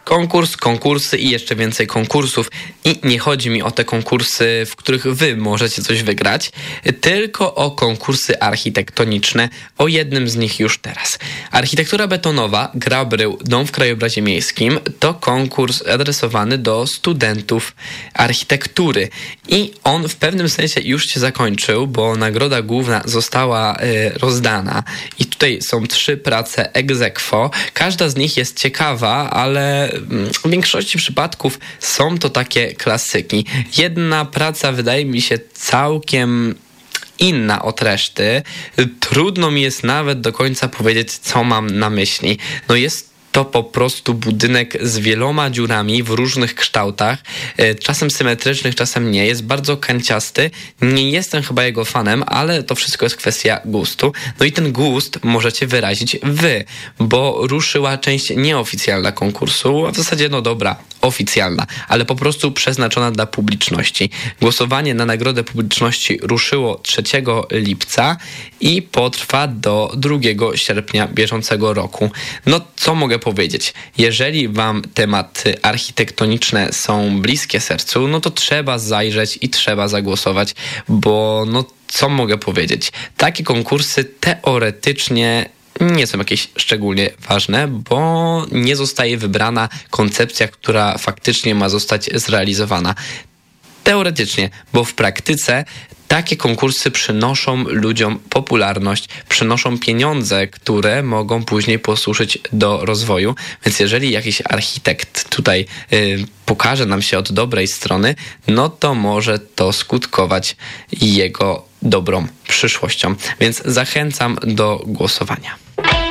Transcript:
konkursy i jeszcze więcej konkursów. I nie chodzi mi o te konkursy, w których wy możecie coś wygrać, tylko o konkursy architektoniczne. O jednym z nich już teraz. Architektura betonowa, gra brył, dom w krajobrazie miejskim to konkurs adresowany do studentów architektury. I on w pewnym sensie już się zakończył, bo nagroda główna została rozdana. I tutaj są 3 prace ex aequo. Każda z nich jest ciekawa, ale w większości przypadków są to takie klasyki. Jedna praca wydaje mi się całkiem inna od reszty. Trudno mi jest nawet do końca powiedzieć, co mam na myśli. No jest to po prostu budynek z wieloma dziurami w różnych kształtach, czasem symetrycznych, czasem nie. Jest bardzo kanciasty. Nie jestem chyba jego fanem, ale to wszystko jest kwestia gustu. No i ten gust możecie wyrazić wy, bo ruszyła część nieoficjalna konkursu, a w zasadzie oficjalna, ale po prostu przeznaczona dla publiczności. Głosowanie na nagrodę publiczności ruszyło 3 lipca i potrwa do 2 sierpnia bieżącego roku. No co mogę powiedzieć? Jeżeli wam tematy architektoniczne są bliskie sercu, no to trzeba zajrzeć i trzeba zagłosować, bo co mogę powiedzieć? Takie konkursy teoretycznie nie są jakieś szczególnie ważne, bo nie zostaje wybrana koncepcja, która faktycznie ma zostać zrealizowana. Teoretycznie, bo w praktyce takie konkursy przynoszą ludziom popularność, przynoszą pieniądze, które mogą później posłużyć do rozwoju. Więc jeżeli jakiś architekt tutaj pokaże nam się od dobrej strony, no to może to skutkować jego dobrą przyszłością. Więc zachęcam do głosowania.